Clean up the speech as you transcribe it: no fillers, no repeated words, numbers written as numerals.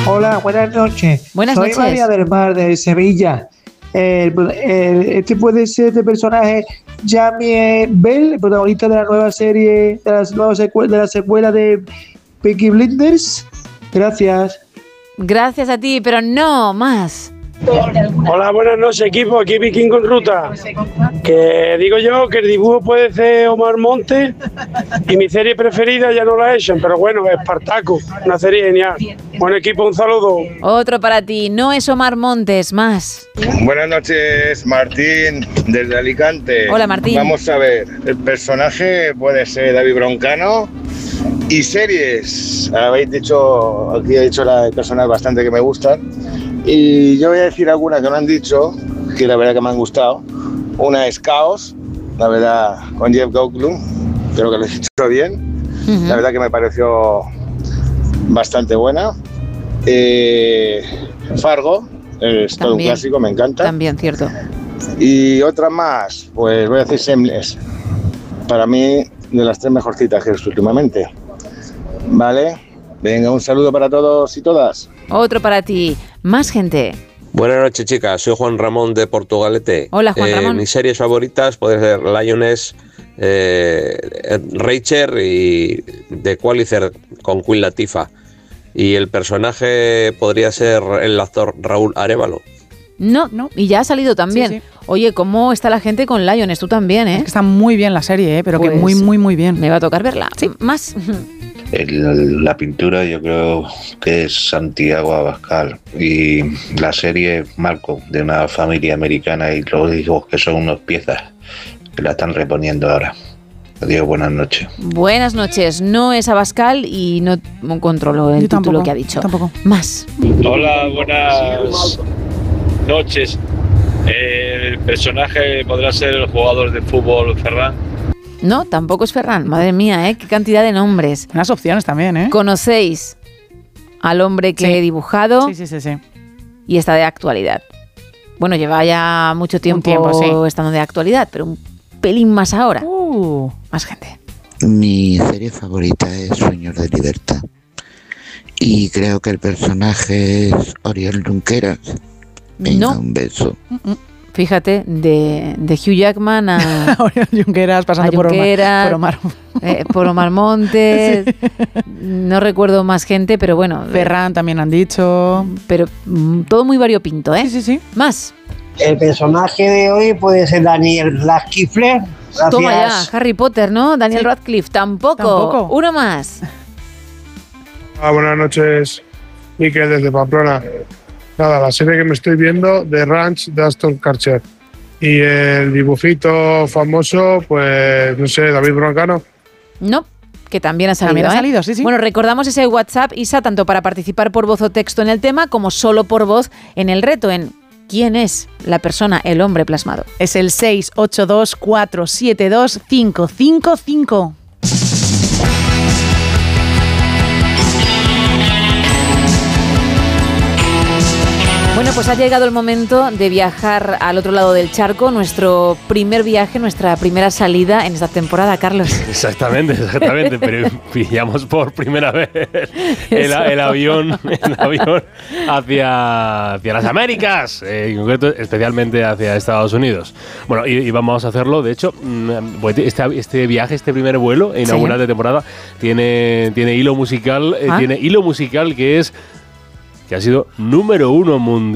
Hola, buenas noches. Buenas Soy noches. María del Mar, de Sevilla. Este puede ser el personaje Jamie Bell, el protagonista de la nueva serie, de la secuela de Peaky Blinders. Gracias. Gracias a ti, pero no más. Hola, buenas noches, equipo. Aquí Viking con Ruta. Que digo yo que el dibujo puede ser Omar Montes y mi serie preferida ya no la echan, pero bueno, Espartaco, una serie genial. Buen equipo, un saludo. Otro para ti, no es Omar Montes, más. Buenas noches, Martín, desde Alicante. Hola, Martín. Vamos a ver, el personaje puede ser David Broncano. Y series, habéis dicho, aquí he dicho las personas bastante que me gustan. Y yo voy a decir algunas que no han dicho, que la verdad que me han gustado. Una es Caos, la verdad, con Jeff Goldblum, creo que lo he dicho bien. La verdad que me pareció bastante buena. Fargo, es todo un clásico, me encanta. También, cierto. Y otra más, pues voy a decir Shameless. Para mí, de las 3 mejorcitas que he visto últimamente. Vale, venga, un saludo para todos y todas. Otro para ti, más gente. Buenas noches, chicas. Soy Juan Ramón de Portugalete. Hola, Juan Ramón. Mis series favoritas pueden ser Lioness, Rachel y The Qualifier con Queen Latifah. Y el personaje podría ser el actor Raúl Arévalo. No, y ya ha salido también. Sí, sí. Oye, ¿cómo está la gente con Lioness? Tú también, ¿eh? Es que está muy bien la serie, pero Pues, que muy bien. Me va a tocar verla. Sí, más. La pintura yo creo que es Santiago Abascal y la serie Marco, de una familia americana y los hijos que son unos piezas que la están reponiendo ahora. Adiós, buenas noches. Buenas noches, no es Abascal y no controlo el título que ha dicho. Tampoco. Más. Hola, buenas noches. El personaje podrá ser el jugador de fútbol Ferran. No, tampoco es Ferran. Madre mía, qué cantidad de nombres. Unas opciones también, ¿eh? ¿Conocéis al hombre que he dibujado? Sí. Y está de actualidad. Bueno, lleva ya mucho tiempo, estando de actualidad, pero un pelín más ahora. Más gente. Mi serie favorita es Sueños de Libertad. Y creo que el personaje es Oriol Junqueras. Venga, No. un beso. Fíjate, de Hugh Jackman a Oriol Junqueras pasando por Omar Montes. Sí. No recuerdo más gente, pero bueno. Ferran también han dicho. Pero todo muy variopinto, ¿eh? Sí. Más. El personaje de hoy puede ser Daniel Radcliffe. Gracias. Toma ya, Harry Potter, ¿no? Daniel Radcliffe, tampoco. Uno más. Buenas noches, Miquel, desde Pamplona. Nada, la serie que me estoy viendo, The Ranch de Aston Kutcher. Y el dibujito famoso, pues, no sé, David Broncano. No, que también ha salido. También ha salido, sí. Bueno, recordamos ese WhatsApp, Isa, tanto para participar por voz o texto en el tema, como solo por voz en el reto, en ¿quién es la persona, el hombre plasmado? Es el 682-472-555. Bueno, pues ha llegado el momento de viajar al otro lado del charco, nuestro primer viaje, nuestra primera salida en esta temporada, Carlos. Exactamente, pero pillamos por primera vez el avión hacia las Américas, en concreto, especialmente hacia Estados Unidos. Bueno, y vamos a hacerlo, de hecho, este viaje, este primer vuelo inaugural de temporada, tiene hilo musical, que ha sido número 1 mundial.